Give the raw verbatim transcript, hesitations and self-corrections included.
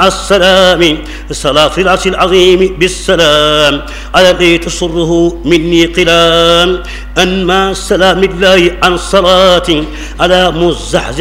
السلام صلاة العرش العظيم بالسلام على الذي تسره مني قلام أنما سلام الله عن صلاة على مزحزح